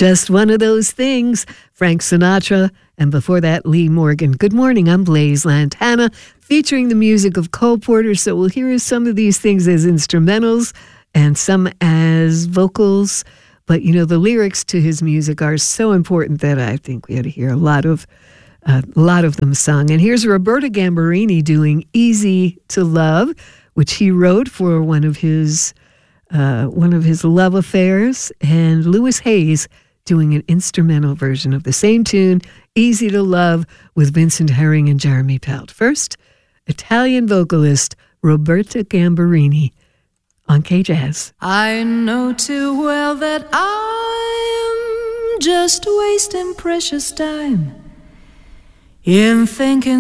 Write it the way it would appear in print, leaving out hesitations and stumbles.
Just One of Those Things, Frank Sinatra, and before that, Lee Morgan. Good morning, I'm Blaise Lantana, featuring the music of Cole Porter. So we'll hear some of these things as instrumentals and some as vocals. But, you know, the lyrics to his music are so important that I think we had to hear a lot of them sung. And here's Roberta Gambarini doing Easy to Love, which he wrote for one of his love affairs, and Louis Hayes doing an instrumental version of the same tune, Easy to Love, with Vincent Herring and Jeremy Pelt. First, Italian vocalist Roberta Gambarini on K-Jazz. I know too well that I'm just wasting precious time in thinking